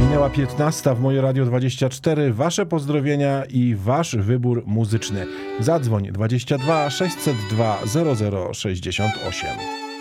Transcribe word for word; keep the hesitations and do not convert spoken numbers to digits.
Minęła piętnasta w Moje Radio dwadzieścia cztery. Wasze pozdrowienia i wasz wybór muzyczny. Zadzwoń dwadzieścia dwa sześćset dwa zero zero sześćdziesiąt osiem.